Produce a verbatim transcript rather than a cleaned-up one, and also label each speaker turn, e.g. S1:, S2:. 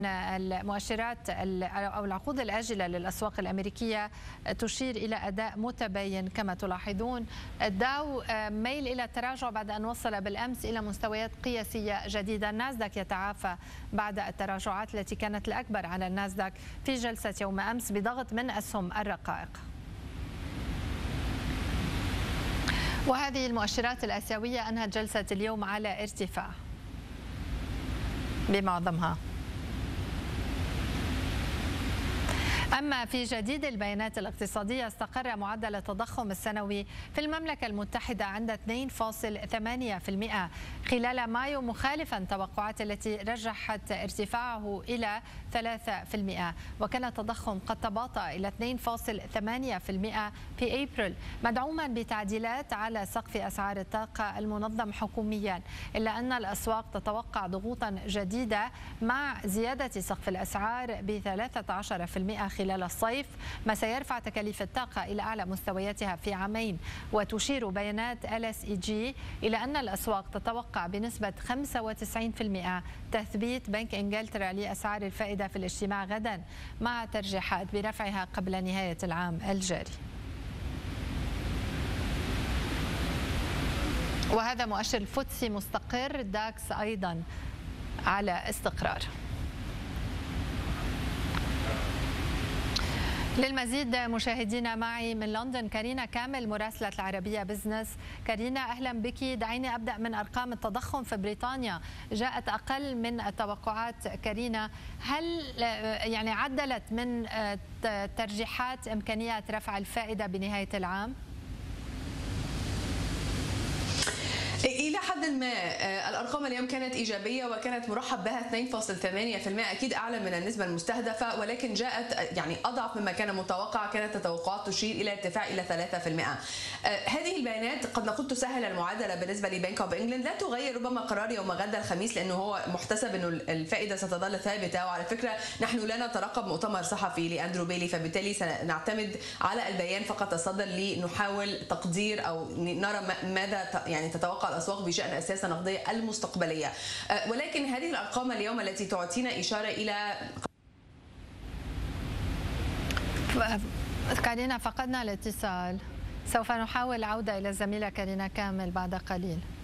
S1: المؤشرات أو العقود الآجلة للأسواق الأمريكية تشير إلى أداء متباين كما تلاحظون. الداو ميل إلى التراجع بعد أن وصل بالأمس إلى مستويات قياسية جديدة. الناسداك يتعافى بعد التراجعات التي كانت الأكبر على الناسداك في جلسة يوم أمس بضغط من أسهم الرقائق. وهذه المؤشرات الآسيوية أنهت جلسة اليوم على ارتفاع بمعظمها. أما في جديد البيانات الاقتصادية، استقر معدل التضخم السنوي في المملكة المتحدة عند اثنين فاصلة ثمانية بالمئة خلال مايو، مخالفا توقعات التي رجحت ارتفاعه إلى ثلاثة بالمئة، وكان التضخم قد تباطأ إلى اثنين فاصلة ثمانية بالمئة في أبريل، مدعوما بتعديلات على سقف أسعار الطاقة المنظم حكوميا، إلا أن الأسواق تتوقع ضغوطا جديدة مع زيادة سقف الأسعار ب ثلاثة عشر بالمئة خلال الصيف، ما سيرفع تكاليف الطاقة إلى أعلى مستوياتها في عامين. وتشير بيانات إل إس إي جي إلى أن الأسواق تتوقع بنسبة خمسة وتسعين بالمئة تثبيت بنك إنجلترا لأسعار الفائدة في الاجتماع غدا، مع ترجيحات برفعها قبل نهاية العام الجاري. وهذا مؤشر الفوتسي مستقر، داكس أيضا على استقرار. للمزيد مشاهدينا معي من لندن كارينا كامل مراسلة العربية بزنس. كارينا أهلا بك. دعيني أبدأ من أرقام التضخم في بريطانيا، جاءت أقل من التوقعات. كارينا، هل يعني عدلت من ترجيحات إمكانية رفع الفائدة بنهاية العام؟
S2: إلى حد ما الأرقام اليوم كانت إيجابية وكانت مرحب بها اثنين فاصلة ثمانية بالمئة، أكيد أعلى من النسبة المستهدفة، ولكن جاءت يعني أضعف مما كان متوقع. كانت التوقعات تشير إلى ارتفاع إلى ثلاثة بالمئة. هذه البيانات قد نقول تسهل المعادلة بالنسبة لبنك أوف إنجلند، لا تغير ربما قرار يوم غدا الخميس، لأنه هو محتسب أنه الفائدة ستظل ثابتة. وعلى فكرة نحن لا نترقب مؤتمر صحفي لأندرو بيلي، فبالتالي سنعتمد على البيان فقط الصادر لنحاول تقدير أو نرى ماذا يعني تتوقع الأسواق بشأن السياسة النقدية المستقبلية. ولكن هذه الأرقام اليوم التي تعطينا إشارة إلى
S1: كارينا، فقدنا الاتصال، سوف نحاول العودة إلى الزميلة كارينا كامل بعد قليل.